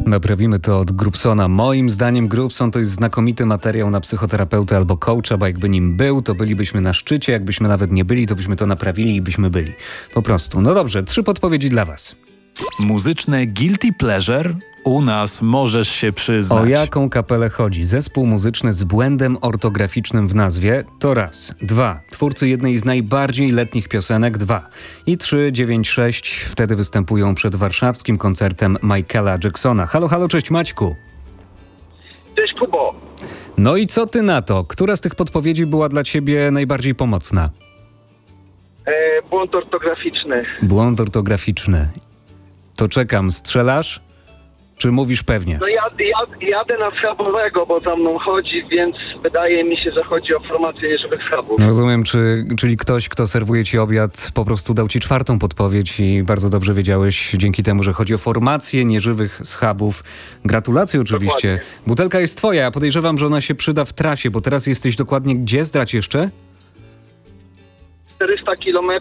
Naprawimy to od Grubsona. Moim zdaniem Grubson to jest znakomity materiał na psychoterapeutę albo coacha, bo jakby nim był, to bylibyśmy na szczycie. Jakbyśmy nawet nie byli, to byśmy to naprawili i byśmy byli. Po prostu. No dobrze, 3 podpowiedzi dla was. Muzyczne guilty pleasure? U nas możesz się przyznać. O jaką kapelę chodzi? Zespół muzyczny z błędem ortograficznym w nazwie to raz. 2. Twórcy jednej z najbardziej letnich piosenek 2. I 3, 9, 6 wtedy występują przed warszawskim koncertem Michaela Jacksona. Halo, halo, cześć Maćku. Cześć Kubo. No i co ty na to? Która z tych podpowiedzi była dla ciebie najbardziej pomocna? Błąd ortograficzny. Błąd ortograficzny. To czekam, strzelasz? Czy mówisz pewnie? No jadę na schabowego, bo za mną chodzi, więc wydaje mi się, że chodzi o formację nieżywych schabów. Rozumiem, czyli ktoś, kto serwuje ci obiad, po prostu dał ci 4. podpowiedź i bardzo dobrze wiedziałeś dzięki temu, że chodzi o formację nieżywych schabów. Gratulacje oczywiście. Dokładnie. Butelka jest twoja, ja podejrzewam, że ona się przyda w trasie, bo teraz jesteś dokładnie gdzie? Zdradź jeszcze? 400 km